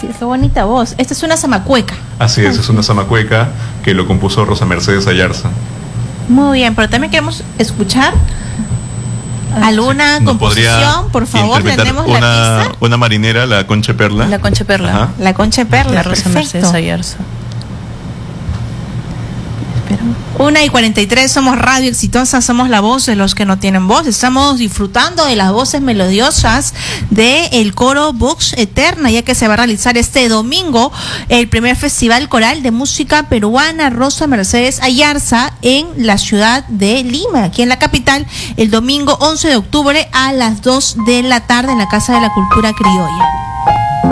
Gracias. Qué bonita voz. Esta es una zamacueca. Así es una zamacueca que lo compuso Rosa Mercedes Ayarza. Muy bien, pero también queremos escuchar alguna ¿Nos composición, podría por favor, interpretar tenemos la pista. una marinera, la Concha Perla? La Concha Perla. Ajá. La Concha de Perla, La Rosa perfecto. Mercedes Ayarza. 1:43, somos Radio Exitosa, somos la voz de los que no tienen voz. Estamos disfrutando de las voces melodiosas del coro Vox Eterna, ya que se va a realizar este domingo el primer festival coral de música peruana Rosa Mercedes Ayarza en la ciudad de Lima, aquí en la capital, el domingo 11 de octubre a las 2 de la tarde en la Casa de la Cultura Criolla.